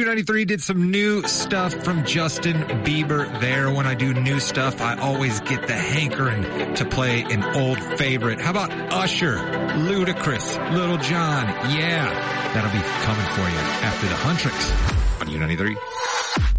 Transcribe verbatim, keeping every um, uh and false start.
ninety-three did some new stuff from Justin Bieber there. When I do new stuff, I always get the hankering to play an old favorite. How about Usher, Ludacris, Little John? Yeah, that'll be coming for you after the Huntrix on U ninety-three.